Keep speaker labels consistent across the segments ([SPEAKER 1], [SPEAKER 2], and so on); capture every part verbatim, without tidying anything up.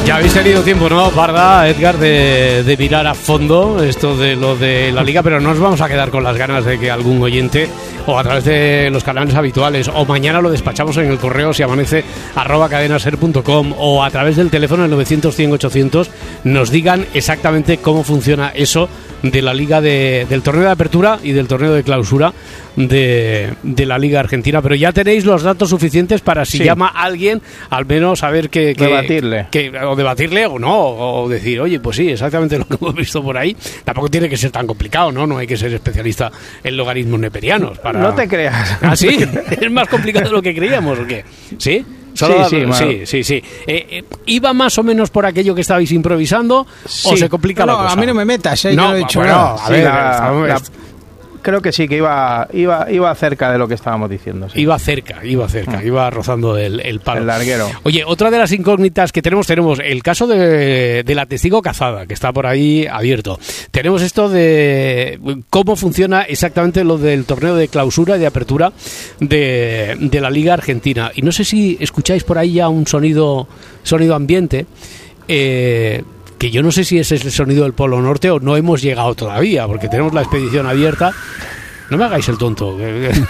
[SPEAKER 1] Ya habéis tenido tiempo, ¿no, Parda, Edgar, de, de mirar a fondo esto de lo de la Liga, pero no nos vamos a quedar con las ganas de que algún oyente, o a través de los canales habituales, o mañana lo despachamos en el correo si amanece, arroba cadenaser punto com, o a través del teléfono el novecientos cien ochocientos, nos digan exactamente cómo funciona eso de la Liga de, del torneo de apertura y del torneo de clausura de, de la Liga Argentina, pero ya tenéis los datos suficientes para si sí. llama a alguien, al menos saber que, que
[SPEAKER 2] debatirle
[SPEAKER 1] que, o debatirle o no, o decir, oye, pues sí, exactamente lo que hemos visto por ahí. Tampoco tiene que ser tan complicado, ¿no? No hay que ser especialista en logaritmos neperianos para...
[SPEAKER 2] No te creas.
[SPEAKER 1] ¿Ah, sí? ¿Es más complicado de lo que creíamos o qué? ¿Sí? Solo
[SPEAKER 2] sí,
[SPEAKER 1] sí, sí, sí, sí. Eh, eh, ¿Iba más o menos por aquello que estabais improvisando sí. o se complica
[SPEAKER 3] no,
[SPEAKER 1] la cosa?
[SPEAKER 3] No, a mí no me metas, ¿eh?
[SPEAKER 1] No,
[SPEAKER 3] yo no he dicho
[SPEAKER 1] bueno,
[SPEAKER 3] nada.
[SPEAKER 1] a
[SPEAKER 2] sí,
[SPEAKER 1] ver,
[SPEAKER 2] la, la, creo que sí, que iba, iba, iba cerca de lo que estábamos diciendo. Sí.
[SPEAKER 1] Iba cerca, iba cerca, mm. iba rozando el, el palo.
[SPEAKER 2] El larguero.
[SPEAKER 1] Oye, otra de las incógnitas que tenemos, tenemos el caso de, de la testigo cazada, que está por ahí abierto. Tenemos esto de cómo funciona exactamente lo del torneo de clausura y de apertura de, de la Liga Argentina. Y no sé si escucháis por ahí ya un sonido, sonido ambiente, eh... que yo no sé si ese es el sonido del Polo Norte o no hemos llegado todavía, porque tenemos la expedición abierta. No me hagáis el tonto.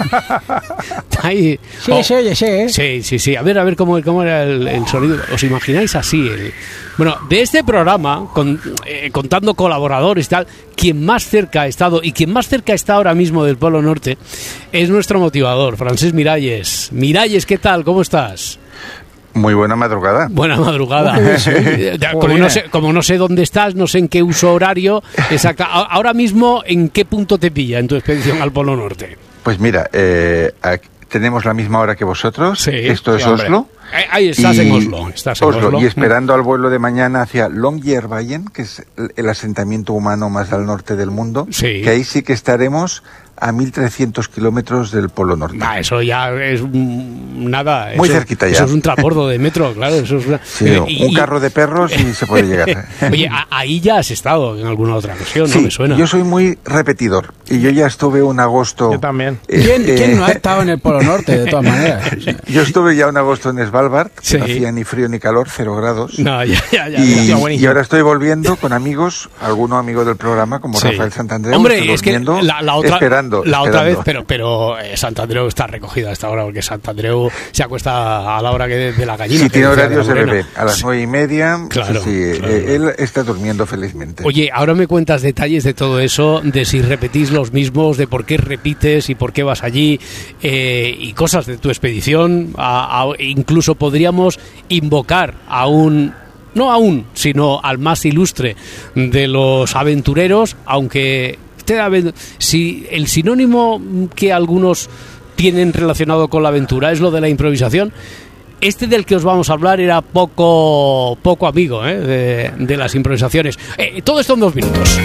[SPEAKER 1] Ahí.
[SPEAKER 3] Sí,
[SPEAKER 1] oh.
[SPEAKER 3] sí, oye, sí, ¿eh?
[SPEAKER 1] Sí, sí, sí. A ver, a ver cómo, cómo era el, el sonido. ¿Os imagináis así? El... Bueno, de este programa, con, eh, contando colaboradores y tal, quien más cerca ha estado y quien más cerca está ahora mismo del Polo Norte es nuestro motivador, Francesc Miralles. Miralles, ¿qué tal? ¿Cómo estás?
[SPEAKER 4] Muy buena madrugada.
[SPEAKER 1] Buena madrugada. Como no, sé, como no sé dónde estás, no sé en qué uso horario. Exacto. Ahora mismo, ¿en qué punto te pilla en tu expedición al Polo Norte?
[SPEAKER 4] Pues mira, eh, aquí tenemos la misma hora que vosotros.
[SPEAKER 1] Sí,
[SPEAKER 4] Esto
[SPEAKER 1] sí,
[SPEAKER 4] es
[SPEAKER 1] hombre.
[SPEAKER 4] Oslo.
[SPEAKER 1] Ahí estás en Oslo. Estás en
[SPEAKER 4] Oslo,
[SPEAKER 1] Oslo.
[SPEAKER 4] Y esperando al vuelo de mañana hacia Longyearbyen, que es el asentamiento humano más al norte del mundo.
[SPEAKER 1] Sí.
[SPEAKER 4] Que ahí sí que estaremos a mil trescientos kilómetros del Polo Norte.
[SPEAKER 1] Ah, eso ya es mm, nada.
[SPEAKER 4] Muy
[SPEAKER 1] eso,
[SPEAKER 4] cerquita ya.
[SPEAKER 1] Eso es un transbordo de metro, claro. Eso es una...
[SPEAKER 4] sí,
[SPEAKER 1] eh,
[SPEAKER 4] un
[SPEAKER 1] y,
[SPEAKER 4] carro de perros y se puede llegar.
[SPEAKER 1] Oye, a, ahí ya has estado en alguna otra ocasión,
[SPEAKER 4] sí,
[SPEAKER 1] ¿no? Me suena.
[SPEAKER 4] Yo soy muy repetidor y yo ya estuve un agosto...
[SPEAKER 2] Yo también.
[SPEAKER 4] Eh,
[SPEAKER 3] ¿Quién,
[SPEAKER 4] eh,
[SPEAKER 3] ¿Quién no ha estado en el Polo Norte, de todas maneras? O sea,
[SPEAKER 4] yo estuve ya un agosto en Svalbard, que
[SPEAKER 1] sí.
[SPEAKER 4] no hacía ni frío ni calor, cero grados.
[SPEAKER 1] No, ya, ya, ya.
[SPEAKER 4] Y,
[SPEAKER 1] ya.
[SPEAKER 4] y ahora estoy volviendo con amigos, alguno amigo del programa, como
[SPEAKER 1] Sí.
[SPEAKER 4] Rafael Santandreu.
[SPEAKER 1] Hombre, es que la, la otra,
[SPEAKER 4] esperando,
[SPEAKER 1] la
[SPEAKER 4] esperando.
[SPEAKER 1] otra vez, pero, pero eh, Santandreu está recogida a esta hora, porque Santandreu se acuesta a la hora que de, de la gallina.
[SPEAKER 4] Sí, tiene horarios de
[SPEAKER 1] Morena.
[SPEAKER 4] bebé, a las nueve y media.
[SPEAKER 1] Claro,
[SPEAKER 4] sí, sí,
[SPEAKER 1] claro.
[SPEAKER 4] Eh, él está durmiendo felizmente.
[SPEAKER 1] Oye, ahora me cuentas detalles de todo eso, de si repetís los mismos, de por qué repites y por qué vas allí, eh, y cosas de tu expedición. A, a, incluso podríamos invocar a un... no a un, sino al más ilustre de los aventureros, aunque este, si el sinónimo que algunos tienen relacionado con la aventura es lo de la improvisación, este del que os vamos a hablar era poco poco amigo ¿eh? de, de las improvisaciones. Eh, todo esto en dos minutos.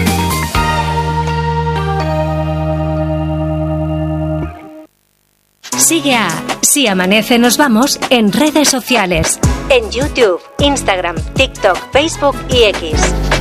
[SPEAKER 5] Sigue a Si Amanece Nos Vamos en redes sociales, en YouTube, Instagram, TikTok, Facebook y X.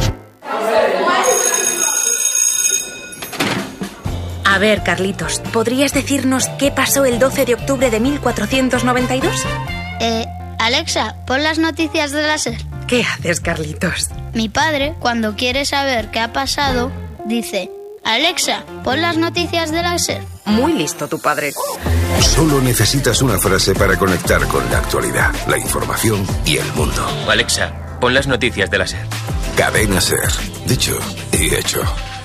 [SPEAKER 5] A ver, Carlitos, ¿podrías decirnos qué pasó el doce de octubre de mil cuatrocientos noventa y dos?
[SPEAKER 6] Eh, Alexa, pon las noticias de la SER.
[SPEAKER 5] ¿Qué haces, Carlitos?
[SPEAKER 6] Mi padre, cuando quiere saber qué ha pasado, dice: Alexa, pon las noticias de la SER.
[SPEAKER 5] Muy listo tu padre.
[SPEAKER 7] Solo necesitas una frase para conectar con la actualidad, la información y el mundo.
[SPEAKER 8] Alexa, pon las noticias de la SER.
[SPEAKER 7] Cadena SER. Dicho y hecho.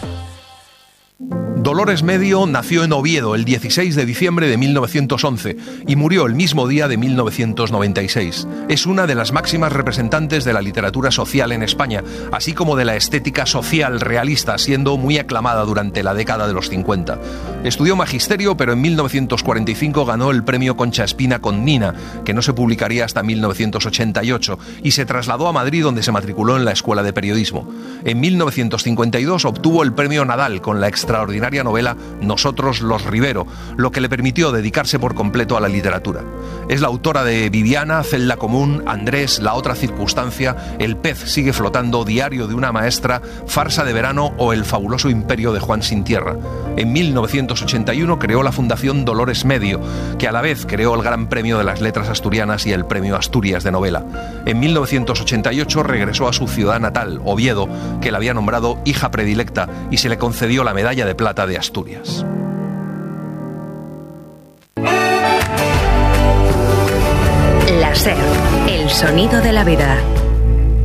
[SPEAKER 9] Dolores Medio nació en Oviedo el dieciséis de diciembre de mil novecientos once y murió el mismo día de mil novecientos noventa y seis. Es una de las máximas representantes de la literatura social en España, así como de la estética social realista, siendo muy aclamada durante la década de los cincuenta. Estudió magisterio, pero en mil novecientos cuarenta y cinco ganó el premio Concha Espina con Nina, que no se publicaría hasta mil novecientos ochenta y ocho, y se trasladó a Madrid, donde se matriculó en la Escuela de Periodismo. En mil novecientos cincuenta y dos obtuvo el premio Nadal con la extraordinaria novela Nosotros los Rivero, lo que le permitió dedicarse por completo a la literatura. Es la autora de Viviana, Celda Común, Andrés, La otra circunstancia, El pez sigue flotando, Diario de una maestra, Farsa de verano o El fabuloso imperio de Juan sin tierra. En mil novecientos ochenta y uno creó la Fundación Dolores Medio, que a la vez creó el Gran Premio de las Letras Asturianas y el Premio Asturias de Novela. En mil novecientos ochenta y ocho regresó a su ciudad natal, Oviedo, que la había nombrado hija predilecta, y se le concedió la Medalla de Plata de Asturias.
[SPEAKER 5] La SER, el sonido de la vida.